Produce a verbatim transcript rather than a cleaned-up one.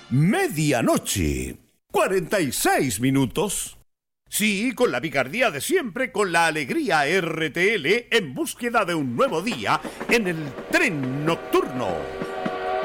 Medianoche, cuarenta y seis minutos. Sí, con la picardía de siempre, con la alegría R T L en búsqueda de un nuevo día en el tren nocturno.